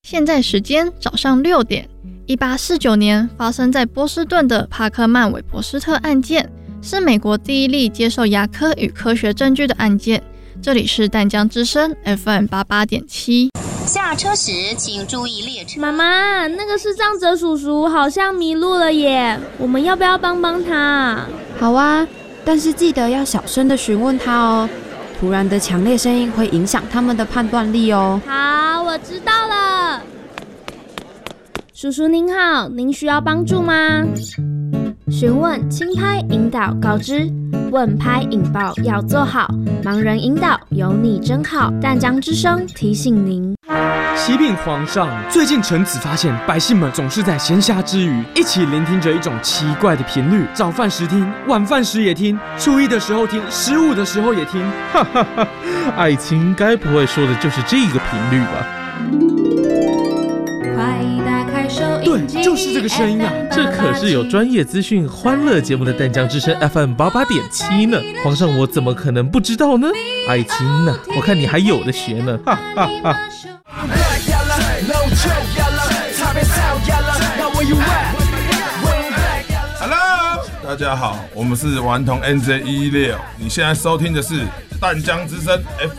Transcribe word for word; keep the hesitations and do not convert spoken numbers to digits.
现在时间早上六点。一八四九年发生在波士顿的帕克曼韦伯斯特案件，是美国第一例接受牙科与科学证据的案件。这里是淡江之声 F M 八八点七。 下车时请注意列车。 妈妈，那个视障者叔叔好像迷路了耶，我们要不要帮帮他？ 好啊，但是记得要小声的询问他哦。突然的强烈声音会影响他们的判断力哦。 好，我知道了。叔叔您好，您需要帮助吗？询问、轻拍、引导、告知，问拍引爆要做好，盲人引导有你真好。淡江之声提醒您。 启禀皇上，最近臣子发现百姓们总是在闲暇之余一起聆听着一种奇怪的频率，早饭时听，晚饭时也听，初一的时候听，十五的时候也听。 哈哈哈，爱情该不会说的就是这个频率吧？ 快打开收音机，对，就是这个声音啊！ 这可是有专业资讯、欢乐节目的淡江之声 F M 八八点七呢。皇上，我怎么可能不知道呢？爱情呢，我看你还有的学呢！哈哈哈。 Hello， 大家好，我们是顽童 N J 一一六，你现在收听的是淡江之声 F